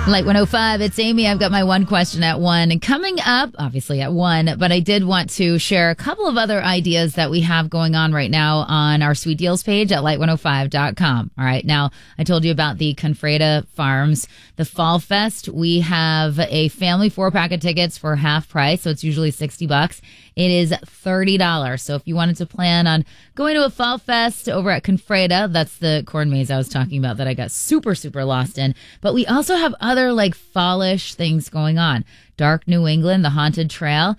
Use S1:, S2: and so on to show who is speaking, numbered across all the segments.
S1: Light 105, it's Amy. I've got my one question at 1. And coming up, obviously at 1, but I did want to share a couple of other ideas that we have going on right now on our Sweet Deals page at light105.com. All right. Now, I told you about the Confreda Farms, the Fall Fest. We have a family 4-pack of tickets for half price, so it's usually $60. It is $30. So if you wanted to plan on going to a Fall Fest over at Confreda, that's the corn maze I was talking about that I got super, super lost in. But we also have other like fallish things going on. Dark New England, the Haunted Trail,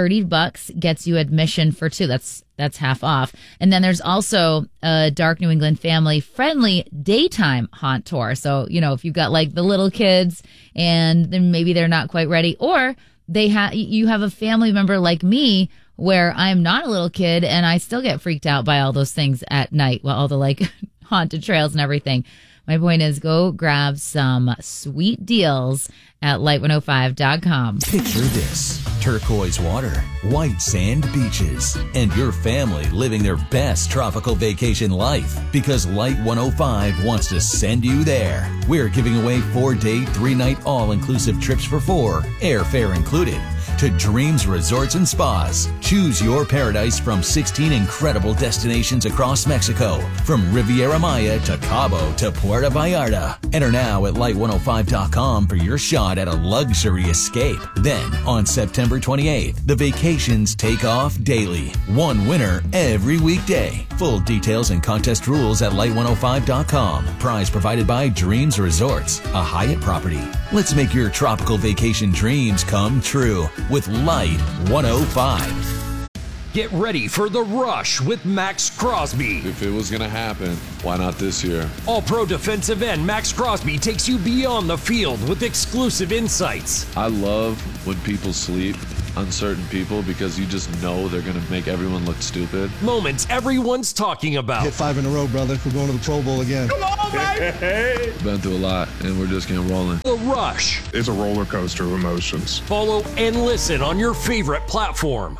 S1: $30 gets you admission for 2. That's half off. And then there's also a Dark New England family friendly daytime haunt tour. So, you know, if you've got like the little kids and then maybe they're not quite ready, or you have a family member like me where I'm not a little kid and I still get freaked out by all those things at night. Well, all the like haunted trails and everything. My point is go grab some sweet deals at light105.com.
S2: Picture this: turquoise water, white sand beaches, and your family living their best tropical vacation life. Because Light 105 wants to send you there. We're giving away 4-day, 3-night all-inclusive trips for 4, airfare included, to Dreams Resorts and Spas. Choose your paradise from 16 incredible destinations across Mexico, from Riviera Maya to Cabo to Puerto Vallarta. Enter now at light105.com for your shot at a luxury escape. Then, on September 28th, the vacations take off daily. One winner every weekday. Full details and contest rules at light105.com. Prize provided by Dreams Resorts, a Hyatt property. Let's make your tropical vacation dreams come true with Light 105.
S3: Get ready for The Rush with Max Crosby.
S4: If it was going to happen, why not this year?
S3: All-pro defensive end Max Crosby takes you beyond the field with exclusive insights.
S4: I love when people sleep on certain people because you just know they're going to make everyone look stupid.
S3: Moments everyone's talking about.
S5: Hit 5 in a row, brother. We're going to the Pro Bowl again.
S3: Come on, baby!
S4: Been through a lot, and we're just getting rolling.
S3: The Rush.
S6: It's a roller coaster of emotions.
S3: Follow and listen on your favorite platform.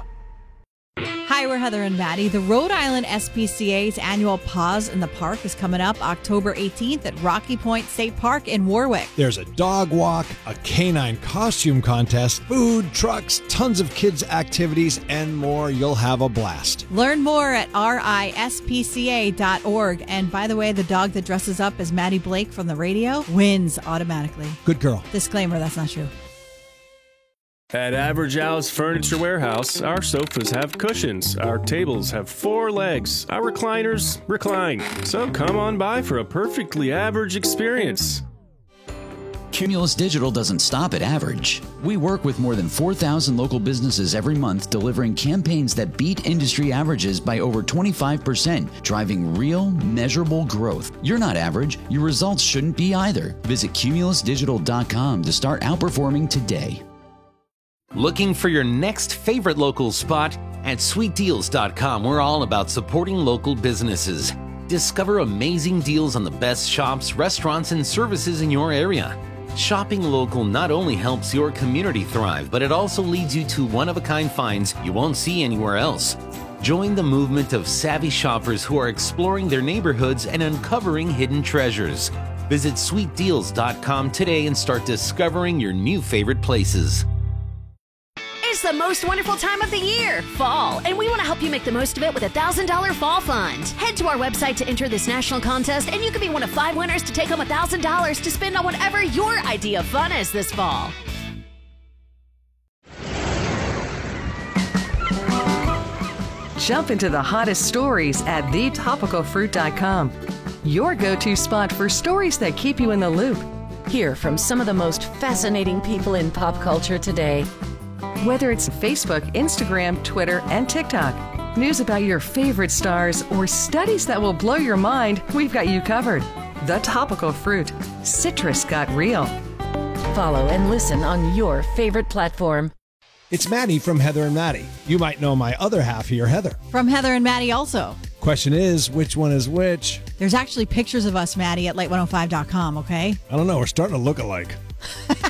S7: Hi, we're Heather and Maddie. The Rhode Island SPCA's annual Paws in the Park is coming up October 18th at Rocky Point State Park in Warwick.
S8: There's a dog walk, a canine costume contest, food, trucks, tons of kids' activities, and more. You'll have a blast.
S7: Learn more at rispca.org. And by the way, the dog that dresses up as Maddie Blake from the radio wins automatically.
S8: Good girl.
S7: Disclaimer, that's not true.
S9: At Average Al's Furniture Warehouse, our sofas have cushions, our tables have 4 legs, our recliners recline. So come on by for a perfectly average experience.
S10: Cumulus Digital doesn't stop at average. We work with more than 4,000 local businesses every month, delivering campaigns that beat industry averages by over 25%, driving real, measurable growth. You're not average. Your results shouldn't be either. Visit cumulusdigital.com to start outperforming today.
S11: Looking for your next favorite local spot? At sweetdeals.com, we're all about supporting local businesses. Discover amazing deals on the best shops, restaurants, and services in your area. Shopping local not only helps your community thrive, but it also leads you to one-of-a-kind finds you won't see anywhere else. Join the movement of savvy shoppers who are exploring their neighborhoods and uncovering hidden treasures. Visit sweetdeals.com today and start discovering your new favorite places.
S12: It's the most wonderful time of the year, fall, and we want to help you make the most of it with a $1,000 fall fund. Head to our website to enter this national contest, and you could be one of 5 winners to take home $1,000 to spend on whatever your idea of fun is this fall.
S13: Jump into the hottest stories at thetopicalfruit.com. Your go-to spot for stories that keep you in the loop.
S14: Hear from some of the most fascinating people in pop culture today.
S13: Whether it's Facebook, Instagram, Twitter, and TikTok, news about your favorite stars, or studies that will blow your mind, we've got you covered. The Topical Fruit. Citrus got real.
S14: Follow and listen on your favorite platform.
S8: It's Maddie from Heather and Maddie. You might know my other half here, Heather.
S7: From Heather and Maddie also.
S8: Question is, which one is which?
S7: There's actually pictures of us, Maddie, at light105.com, okay?
S8: I don't know. We're starting to look alike.